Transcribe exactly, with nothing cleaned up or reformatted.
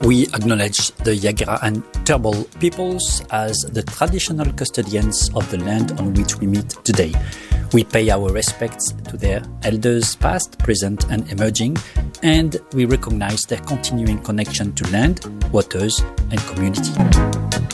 We acknowledge the Yagara and Turrbal peoples as the traditional custodians of the land on which we meet today. We pay our respects to their elders past, present and emerging, and we recognize their continuing connection to land, waters and community.